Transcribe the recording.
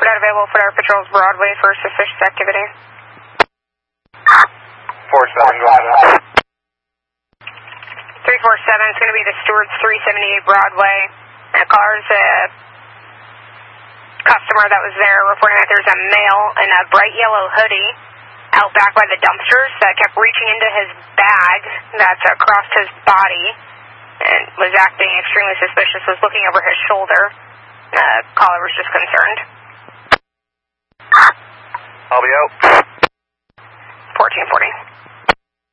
out available for our patrols Broadway for suspicious activity. 4-7, go ahead. 347 is going to be the Stewart's 378 Broadway. Caller's a customer that was there reporting that there's a male in a bright yellow hoodie out back by the dumpsters that kept reaching into his bag that's across his body and was acting extremely suspicious, was looking over his shoulder. Caller was just concerned. I'll be out. 1440.